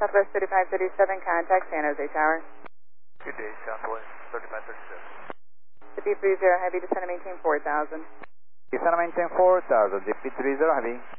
Southwest 3537, contact San Jose Tower. Good day, Southwest 3537. JP30 Heavy, descend and maintain 4000. Descend and maintain 4000, JP30 Heavy.